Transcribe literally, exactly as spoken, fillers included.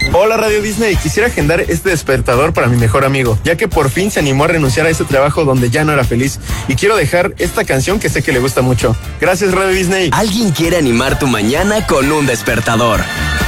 Hola Radio Disney, quisiera agendar este despertador para mi mejor amigo, ya que por fin se animó a renunciar a ese trabajo donde ya no era feliz. Y quiero dejar esta canción que sé que le gusta mucho. Gracias Radio Disney. Alguien quiere animar tu mañana con un despertador.